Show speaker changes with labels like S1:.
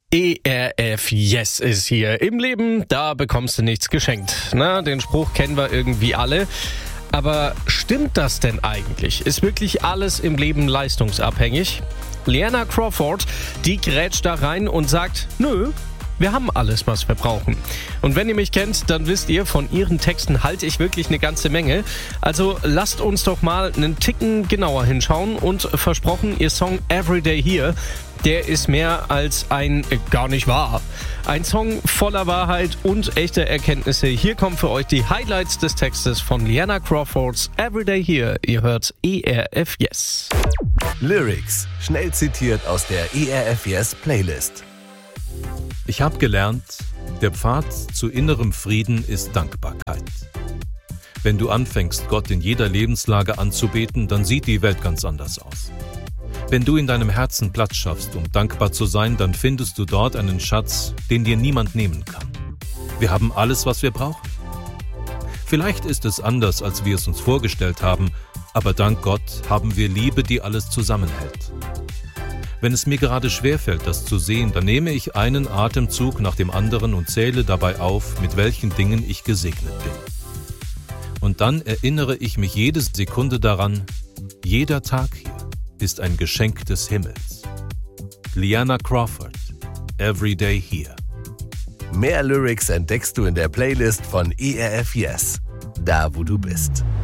S1: ERF Yes ist hier. Im Leben, da bekommst du nichts geschenkt. Na, den Spruch kennen wir irgendwie alle. Aber stimmt das denn eigentlich? Ist wirklich alles im Leben leistungsabhängig? Liana Crawford, die grätscht da rein und sagt, nö, wir haben alles, was wir brauchen. Und wenn ihr mich kennt, dann wisst ihr, von ihren Texten halte ich wirklich eine ganze Menge. Also lasst uns doch mal einen Ticken genauer hinschauen und versprochen, ihr Song Everyday Here, der ist mehr als ein gar nicht wahr. Ein Song voller Wahrheit und echter Erkenntnisse. Hier kommen für euch die Highlights des Textes von Liana Crawfords Everyday Here. Ihr hört ERF Yes.
S2: Lyrics, schnell zitiert aus der ERF Yes Playlist.
S3: Ich habe gelernt, der Pfad zu innerem Frieden ist Dankbarkeit. Wenn du anfängst, Gott in jeder Lebenslage anzubeten, dann sieht die Welt ganz anders aus. Wenn du in deinem Herzen Platz schaffst, um dankbar zu sein, dann findest du dort einen Schatz, den dir niemand nehmen kann. Wir haben alles, was wir brauchen. Vielleicht ist es anders, als wir es uns vorgestellt haben, aber dank Gott haben wir Liebe, die alles zusammenhält. Wenn es mir gerade schwerfällt, das zu sehen, dann nehme ich einen Atemzug nach dem anderen und zähle dabei auf, mit welchen Dingen ich gesegnet bin. Und dann erinnere ich mich jede Sekunde daran, jeder Tag hier ist ein Geschenk des Himmels. Liana Crawford, Everyday Here.
S2: Mehr Lyrics entdeckst du in der Playlist von ERF Yes, da wo du bist.